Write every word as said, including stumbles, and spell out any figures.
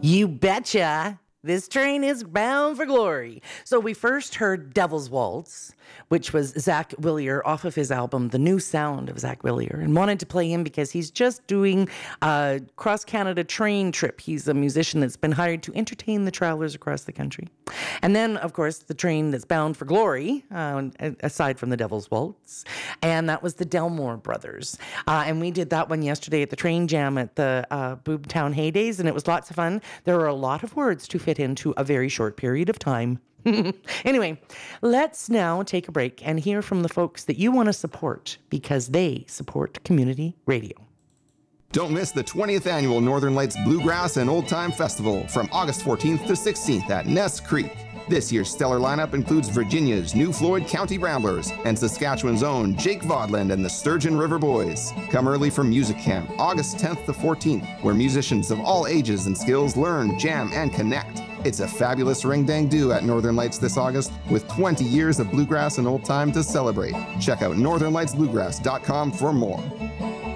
You betcha. This train is bound for glory. So we first heard Devil's Waltz, which was Zach Willier off of his album, The New Sound of Zach Willier, and wanted to play him because he's just doing a cross-Canada train trip. He's a musician that's been hired to entertain the travelers across the country. And then, of course, the train that's bound for glory, uh, aside from the Devil's Waltz, and that was the Delmore Brothers. Uh, and we did that one yesterday at the Train Jam at the uh, Boomtown Heydays, and it was lots of fun. There were a lot of words to fit into a very short period of time. Anyway, let's now take a break and hear from the folks that you want to support because they support community radio. Don't miss the twentieth Annual Northern Lights Bluegrass and Old Time Festival from August fourteenth to sixteenth at Ness Creek. This year's stellar lineup includes Virginia's New Floyd County Ramblers and Saskatchewan's own Jake Vodland and the Sturgeon River Boys. Come early for Music Camp, August tenth to fourteenth, where musicians of all ages and skills learn, jam, and connect. It's a fabulous ring-dang-do at Northern Lights this August with twenty years of bluegrass and old time to celebrate. Check out northern lights bluegrass dot com for more.